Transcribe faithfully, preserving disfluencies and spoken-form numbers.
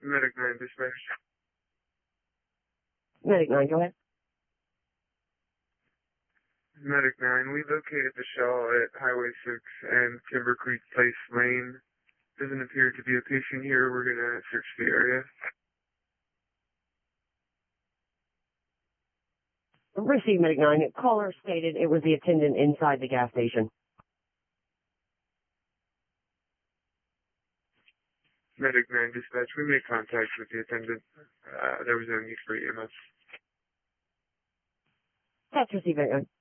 Medic nine dispatch. Medic nine, go ahead. Medic nine, we located the shell at Highway six and Timber Creek Place Lane. Doesn't appear to be a patient here. We're going to search the area. Received, Medic nine. Caller stated it was the attendant inside the gas station. Medic nine dispatch, we made contact with the attendant. Uh, there was no need for E M S. That's received, Medic nine.